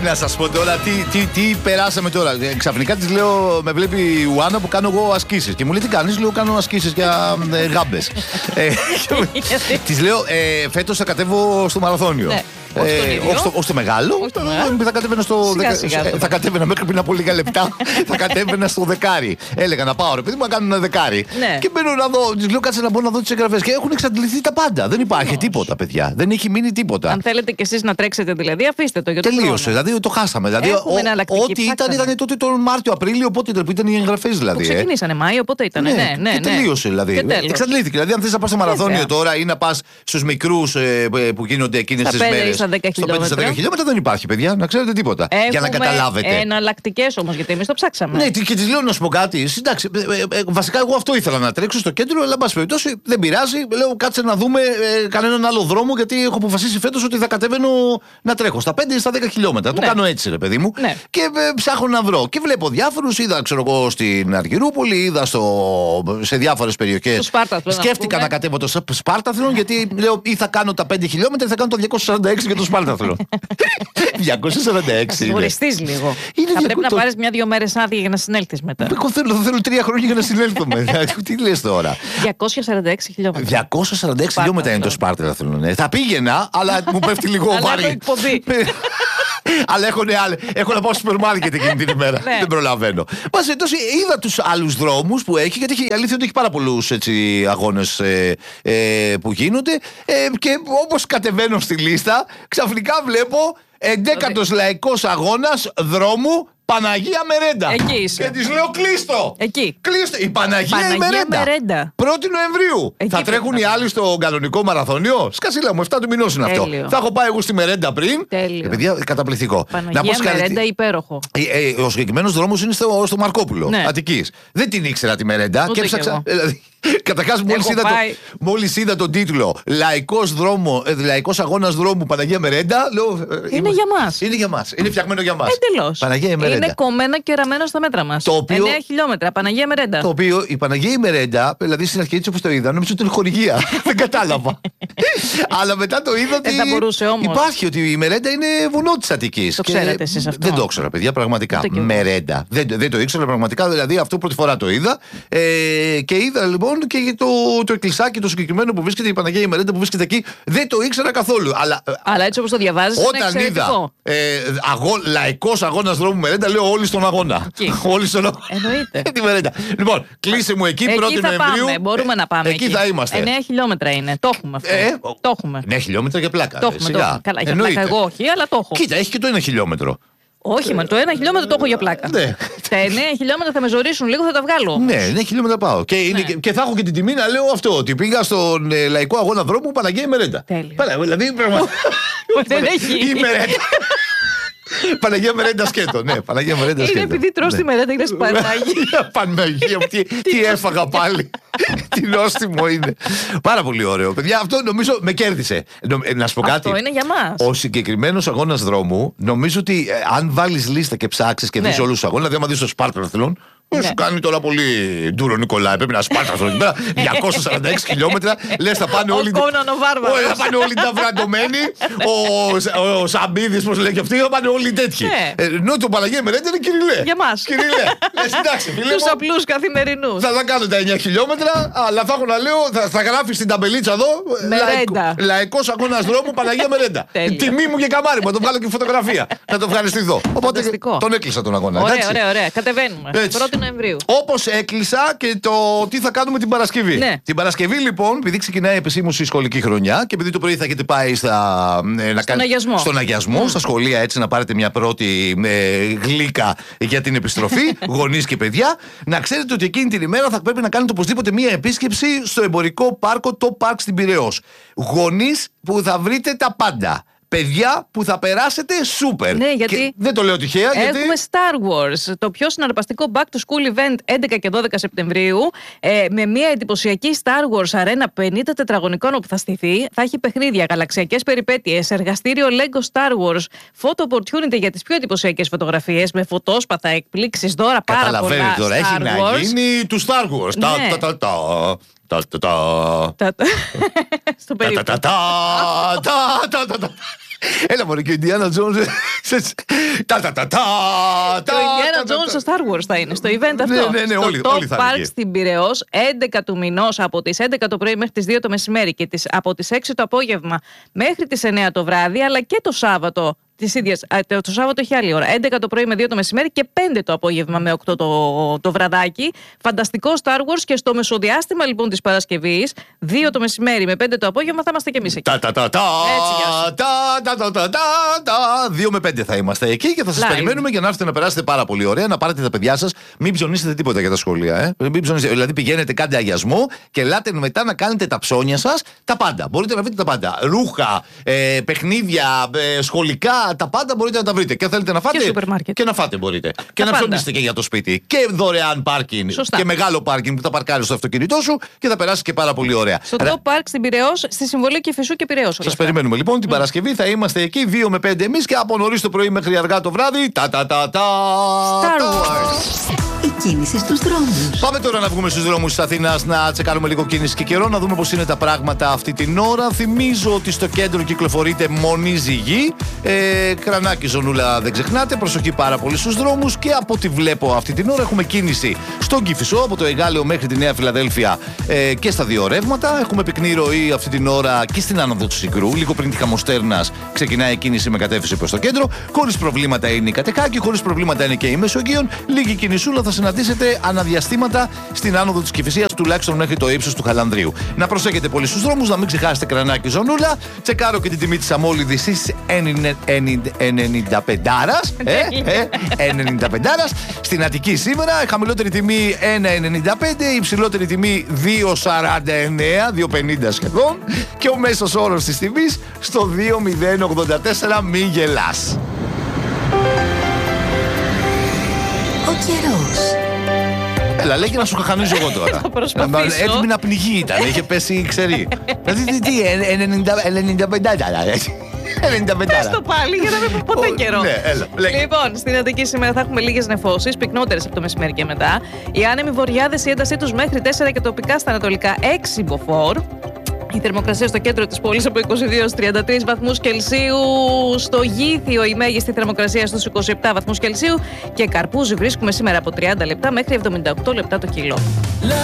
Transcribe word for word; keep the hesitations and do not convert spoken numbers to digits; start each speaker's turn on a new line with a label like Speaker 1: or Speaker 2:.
Speaker 1: να σας πω τώρα, τι, τι, τι περάσαμε τώρα. Ξαφνικά της λέω, με βλέπει η Ιουάννα που κάνω εγώ ασκήσεις. Και μου λέει τι κάνεις, λέω κάνω ασκήσεις για ε, γάμπες. ε, της λέω, ε, φέτος θα κατέβω στο μαραθώνιο. Ναι. Ε, όχι, στο, όχι στο μεγάλο, όχι στο μεγάλο. Θα κατέβαινα στο
Speaker 2: σιγά,
Speaker 1: δεκα...
Speaker 2: σιγά,
Speaker 1: θα κατέβαινα μέχρι πριν από λίγα λεπτά. Θα κατέβαινα στο δεκάρι. Έλεγα να πάω ρε παιδί μου να κάνω ένα δεκάρι.
Speaker 2: Ναι.
Speaker 1: Και μπαίνω να δω, της λέω κάτσε να μπορώ να δω τις εγγραφές. Και έχουν εξαντληθεί τα πάντα. Δεν υπάρχει όχι. τίποτα, παιδιά. Δεν έχει μείνει τίποτα.
Speaker 2: Αν θέλετε κι εσείς να τρέξετε δηλαδή, αφήστε το για το
Speaker 1: τελείωσε. Δηλαδή το χάσαμε. Δηλαδή, ό,τι ήταν ήταν τότε τον Μάρτιο-Απρίλιο, πότε ήταν, που ήταν οι εγγραφές δηλαδή.
Speaker 2: Που ξεκινήσανε Μάιο, πότε ήταν. Ναι, ναι, ναι.
Speaker 1: Και τελείωσε δηλαδή. Εξαντλήθηκε. Δηλαδή, αν θες να πας στο μαραθώνιο τώρα ή να πας στους μικρούς που γίνονται εκείνες τις μέρες.
Speaker 2: Στα δέκα
Speaker 1: χιλιόμετρα δεν υπάρχει, παιδιά, να ξέρετε τίποτα.
Speaker 2: Έχουμε
Speaker 1: για να καταλάβετε.
Speaker 2: Εναλλακτικές όμως, γιατί εμείς το ψάξαμε.
Speaker 1: Ναι, και της λέω να σου πω κάτι. Εντάξει, ε, ε, βασικά εγώ αυτό ήθελα να τρέξω στο κέντρο, αλλά εν πάση περιπτώσει δεν πειράζει. Λέω κάτσε να δούμε ε, κανέναν άλλο δρόμο, γιατί έχω αποφασίσει φέτος ότι θα κατέβαινω να τρέχω στα πέντε ή στα δέκα χιλιόμετρα. Ναι. Το κάνω έτσι, ρε παιδί μου. Ναι. Και ε, ψάχνω να βρω. Και βλέπω διάφορους. Είδα, ξέρω εγώ, στην Αργυρούπολη, είδα στο, σε διάφορες περιοχές. Σκέφτηκα να, να κατέβω το Σπάρταθλον, γιατί λέω ή θα κάνω τα πέντε χιλιόμετρα ή θα κάνω το διακόσια σαράντα έξι για το Σπάρταθλον. διακόσια σαράντα έξι.
Speaker 2: Βουριστείς λίγο. Είναι θα πρέπει να πάρεις μια-δύο μέρες άδεια για να συνέλθεις μετά.
Speaker 1: Εγώ θέλω, θέλω τρία χρόνια για να συνέλθω. Τι λες τώρα.
Speaker 2: διακόσια σαράντα έξι χιλιόμετρα.
Speaker 1: διακόσια σαράντα έξι χιλιόμετρα είναι το Σπάρταθλον. Θα πήγαινα, αλλά μου πέφτει λίγο βάρη. Αλλά έχω, ναι, έχω να πάω στο σούπερ μάρκετ εκείνη την ημέρα. Δεν προλαβαίνω. Μας εντός είδα τους άλλους δρόμους που έχει, γιατί η αλήθεια είναι ότι έχει πάρα πολλούς αγώνες ε, ε, που γίνονται. Ε, και όπως κατεβαίνω στη λίστα, ξαφνικά βλέπω εντέκατος λαϊκός αγώνας δρόμου Παναγία Μερέντα.
Speaker 2: Εκεί είσαι.
Speaker 1: Και της λέω κλείστο.
Speaker 2: Εκεί.
Speaker 1: Κλείστο. Η Παναγία,
Speaker 2: Παναγία
Speaker 1: Μερέντα.
Speaker 2: Μερέντα.
Speaker 1: πρώτη Νοεμβρίου. Εκεί θα τρέχουν οι άλλοι στο κανονικό μαραθώνιο. Σκασίλα μου, εφτά του μηνός είναι
Speaker 2: Τέλειο.
Speaker 1: αυτό. Θα έχω πάει εγώ στη Μερέντα πριν.
Speaker 2: Τέλειο.
Speaker 1: Παιδιά, καταπληκτικό.
Speaker 2: Παναγία να πω Μερέντα, σκαλ... υπέροχο.
Speaker 1: Ε, ε, ο συγκεκριμένος δρόμος είναι στο, στο Μαρκόπουλο, ναι. Αττικής. Δεν την ήξερα τη Μερέντα.
Speaker 2: Ούτε
Speaker 1: και έψαξα. Καταρχάς, μόλις είδα, το, μόλις είδα τον τίτλο Λαϊκός, δρόμο, ε, λαϊκός αγώνας δρόμου Παναγία Μερέντα, λέω. Ε,
Speaker 2: είναι για μας.
Speaker 1: Είναι για μας. Είναι φτιαγμένο για μας.
Speaker 2: Εντελώς.
Speaker 1: Παναγία Μερέντα.
Speaker 2: Είναι κομμένα και ραμμένο στα μέτρα μας.
Speaker 1: Οποίο,
Speaker 2: εννέα χιλιόμετρα. Παναγία Μερέντα.
Speaker 1: Το οποίο η Παναγία Μερέντα, δηλαδή στην αρχή έτσι όπως το είδα, νομίζω ότι είναι χορηγία. Δεν κατάλαβα. Αλλά μετά το είδα ότι.
Speaker 2: Δεν θα μπορούσε όμως.
Speaker 1: Υπάρχει ότι η Μερέντα είναι βουνό της Αττικής.
Speaker 2: Το ξέρετε εσείς αυτό.
Speaker 1: Δεν το ήξερα, παιδιά, πραγματικά. Μερέντα. Δεν, δεν το ήξερα πραγματικά, δηλαδή αυτό πρώτη φορά το είδα. Ε, και είδα λοιπόν και το. Το εκκλησάκι το συγκεκριμένο που βρίσκεται, η Παναγία η Μερέντα που βρίσκεται εκεί, δεν το ήξερα καθόλου. Αλλά,
Speaker 2: αλλά έτσι όπως το διαβάζεις,
Speaker 1: όταν
Speaker 2: είναι
Speaker 1: είδα ε, αγώ, λαϊκός αγώνας δρόμου Μερέντα, λέω όλοι στον αγώνα. Όλοι στον αγώνα.
Speaker 2: Εννοείται.
Speaker 1: Τη Μερέντα. Λοιπόν, κλείσε μου εκεί,
Speaker 2: εκεί
Speaker 1: πρώτη Νοεμβρίου.
Speaker 2: Πάμε, μπορούμε να πάμε.
Speaker 1: Εκεί, εκεί θα είμαστε.
Speaker 2: εννέα χιλιόμετρα είναι. Το έχουμε αυτό. Ε, το έχουμε.
Speaker 1: εννέα χιλιόμετρα για πλάκα.
Speaker 2: Το έχουμε. Καλά, για πλάκα εγώ όχι, αλλά το έχω.
Speaker 1: Κοίτα, έχει και το ένα χιλιόμετρο.
Speaker 2: Όχι, μα το ένα χιλιόμετρο το έχω για πλάκα.
Speaker 1: Ναι.
Speaker 2: Τα εννέα χιλιόμετρα θα με ζωρίσουν λίγο, θα τα βγάλω.
Speaker 1: Ναι, εννέα χιλιόμετρα πάω. Και, είναι, ναι. και θα έχω και την τιμή να λέω αυτό, ότι πήγα στον ε, λαϊκό αγώνα δρόμου Παναγία η Μερέντα.
Speaker 2: Τέλειο.
Speaker 1: Πέρα, δηλαδή πραγματικά.
Speaker 2: Δεν έχει.
Speaker 1: Η Μερέντα. Παναγία Μερέντα σκέτο, ναι, Παναγία Μερέντα σκέτο.
Speaker 2: Είναι επειδή τρως τη Μερέντα, είναι Παναγία.
Speaker 1: Παναγία, τι έφαγα πάλι. Τι νόστιμο είναι. Πάρα πολύ ωραίο. Παιδιά, αυτό νομίζω με κέρδισε. Να σου πω κάτι.
Speaker 2: Αυτό είναι για μας.
Speaker 1: Ο συγκεκριμένος αγώνας δρόμου, νομίζω ότι αν βάλεις λίστα και ψάξεις και δεις όλους τους αγώνες, δηλαδή άμα δεις το Σπάρταθλον, δεν σου κάνει τώρα πολύ ντούρο Νικολάη. Πρέπει να Σπάρταθλον εκεί πέρα. διακόσια σαράντα έξι χιλιόμετρα. Λες θα πάνε όλοι. Θα πάνε όλοι τα βραντωμένοι. Ο Σαμπίδης, πώς λέει και αυτοί, θα πάνε όλοι τέτοιοι. Ενώ το Παναγία Μερέντα είναι Κυριλέ.
Speaker 2: Για μας.
Speaker 1: Κυριλέ. Εντάξει, φίλε.
Speaker 2: Τους απλούς καθημερινούς.
Speaker 1: Θα τα κάνω τα εννέα χιλιόμετρα, αλλά θα έχω να λέω, θα γράφει στην ταμπελίτσα εδώ.
Speaker 2: Μερέντα.
Speaker 1: Λαϊκός αγώνας δρόμου Παναγία Μερέντα. Τιμή μου και καμάρι μου, θα το βγάλω και φωτογραφία. Να το ευχαριστηθώ. Οπότε τον έκλεισα τον αγώνα.
Speaker 2: Ωραία, ωραία, ωραία. Κατεβαίνουμε. πρώτη Νοεμβρίου.
Speaker 1: Όπως έκλεισα και το τι θα κάνουμε την Παρασκευή.
Speaker 2: Ναι.
Speaker 1: Την Παρασκευή, λοιπόν, επειδή ξεκινάει η επισήμωση η σχολική χρονιά και επειδή το πρωί θα έχετε πάει στα, ε, να
Speaker 2: στον, αγιασμό.
Speaker 1: στον αγιασμό, mm. στα σχολεία, έτσι να πάρετε μια πρώτη ε, γλύκα για την επιστροφή, γονείς και παιδιά, να ξέρετε ότι εκείνη την ημέρα θα πρέπει να κάνετε οπωσδήποτε μια επίσκεψη στο εμπορικό πάρκο, το Πάρκ στην Πειραιώς. Γονείς που θα βρείτε τα πάντα. Παιδιά που θα περάσετε σούπερ.
Speaker 2: Ναι, γιατί
Speaker 1: και δεν το λέω τυχαία.
Speaker 2: Έχουμε
Speaker 1: γιατί...
Speaker 2: Star Wars, το πιο συναρπαστικό Back to School Event έντεκα και δώδεκα Σεπτεμβρίου, ε, με μια εντυπωσιακή Star Wars αρένα πενήντα τετραγωνικών όπου θα στηθεί. Θα έχει παιχνίδια, γαλαξιακές περιπέτειες, εργαστήριο Lego Star Wars, photo opportunity για τις πιο εντυπωσιακές φωτογραφίες, με φωτόσπαθα, εκπλήξεις, δώρα, πάρα πολλά.
Speaker 1: Καταλαβαίνετε τώρα, έχει να γίνει του Star Wars.
Speaker 2: Ναι.
Speaker 1: Τα, τα, τα, τα.
Speaker 2: Στο περίπου.
Speaker 1: Έλα μωρέ, και ο Ιντιάνα Τζόνς. Τα τα τα τα.
Speaker 2: Και ο Ιντιάνα Τζόνς στο Star Wars θα είναι, στο event αυτό.
Speaker 1: Ναι, ναι, ναι, όλοι,
Speaker 2: στο
Speaker 1: όλοι
Speaker 2: Top
Speaker 1: θα είναι
Speaker 2: Park
Speaker 1: εκεί.
Speaker 2: στην Πειραιώς, έντεκα του μηνός, από τις έντεκα το πρωί μέχρι τις δύο το μεσημέρι και τις, από τις έξι το απόγευμα μέχρι τις εννέα το βράδυ, αλλά και το Σάββατο. Τις ίδιες, το, το Σάββατο έχει άλλη ώρα. έντεκα το πρωί με δύο το μεσημέρι και πέντε το απόγευμα με οκτώ το, το βραδάκι. Φανταστικό Star Wars, και στο μεσοδιάστημα λοιπόν της Παρασκευής, δύο το μεσημέρι με πέντε το απόγευμα θα είμαστε κι εμείς εκεί.
Speaker 1: Τα τα τα τα. Τα τα τα τα. δύο με πέντε θα είμαστε εκεί και θα σας περιμένουμε για να έρθετε να περάσετε πάρα πολύ ωραία, να πάρετε τα παιδιά σας. Μην ψωνίσετε τίποτα για τα σχολεία. Ε. Μην ψωνίσετε. Δηλαδή πηγαίνετε, κάντε αγιασμό και ελάτε μετά να κάνετε τα ψώνια σας. Τα πάντα. Μπορείτε να βρείτε τα πάντα. Ρούχα, ε, παιχνίδια, ε, σχολικά. Τα πάντα μπορείτε να τα βρείτε. Και θέλετε να φάτε.
Speaker 2: Και,
Speaker 1: και να φάτε μπορείτε. Τα και πάντα. Να ψωνίσετε και για το σπίτι. Και δωρεάν πάρκινγκ.
Speaker 2: Σωστά.
Speaker 1: Και μεγάλο πάρκινγκ που θα παρκάρει στο αυτοκίνητό σου και θα περάσει και πάρα πολύ ωραία.
Speaker 2: Στο Top Park στην Πειραιώς, στη Συμβολή Κηφισού και Πειραιώς.
Speaker 1: Σας περιμένουμε λοιπόν την mm. Παρασκευή. Θα είμαστε εκεί δύο με πέντε εμείς και από νωρίς το πρωί μέχρι αργά το βράδυ. Τα τα τα τα.
Speaker 2: Star Wars.
Speaker 3: Η κίνηση στους δρόμους.
Speaker 1: Πάμε τώρα να βγούμε στους δρόμους της Αθήνας να τσεκάρουμε λίγο κίνηση και καιρό, να δούμε πώς είναι τα πράγματα αυτή την ώρα. Θυμίζω ότι στο κέντρο κυκλοφορείται μονή ζυγή. Ε, κρανάκι ζωνούλα δεν ξεχνάτε. Προσοχή πάρα πολύ στους δρόμους. Και από ό,τι βλέπω αυτή την ώρα έχουμε κίνηση στον Κηφισό, από το Εγάλεο μέχρι τη Νέα Φιλαδέλφια ε, και στα δύο ρεύματα. Έχουμε πυκνή ροή αυτή την ώρα και στην άνοδο του Συγκρού. Λίγο πριν τη Χαμοστέρνας ξεκινάει η κίνηση με κατεύθυνση προς το κέντρο. Χωρίς προβλήματα είναι η Κατεχάκη, χωρίς προβλήματα είναι και η Μεσογείων. Λίγη κινησούλα θα συναντήσετε αναδιαστήματα στην άνοδο της Κηφισίας, τουλάχιστον μέχρι το ύψος του Χαλανδρίου. Να προσέχετε πολύ στους δρόμους, να μην ξεχάσετε κρανάκι ζωνούλα. Τσεκάρω και την τιμή της αμόλυδης στις ενενήντα πέντε. ενενήντα πέντε. Στην Αττική σήμερα η χαμηλότερη τιμή ένα ενενήντα πέντε, η υψηλότερη τιμή δύο σαράντα εννέα, δύο πενήντα σχεδόν, και ο μέσος όρος της τιμής στο δύο μηδέν ογδόντα τέσσερα. Μη γελάς.
Speaker 3: Ο καιρός.
Speaker 1: Έλα, λέει και να σου χαχανίζω εγώ τώρα.
Speaker 2: Θα προσπαθήσω.
Speaker 1: Έτοιμη να πνιγεί ήταν, είχε πέσει ξερή. Δηλαδή τι, ενενήντα πέντε ενενήντα πέντε.
Speaker 2: Πες το πάλι για να μην πω ποτέ καιρό.
Speaker 1: Ναι, έλα,
Speaker 2: λοιπόν, στην Αττική σήμερα θα έχουμε λίγες νεφώσεις, πυκνότερες από το μεσημέρι και μετά. Οι άνεμοι βορειάδες, η έντασή τους μέχρι τέσσερα και τοπικά στα ανατολικά έξι μποφόρ. Η θερμοκρασία στο κέντρο της πόλης από είκοσι δύο έως τριάντα τρεις βαθμούς Κελσίου. Στο Γήθιο η μέγιστη θερμοκρασία στους είκοσι επτά βαθμούς Κελσίου. Και Καρπούζι βρίσκουμε σήμερα από τριάντα λεπτά μέχρι εβδομήντα οκτώ λεπτά το κιλό.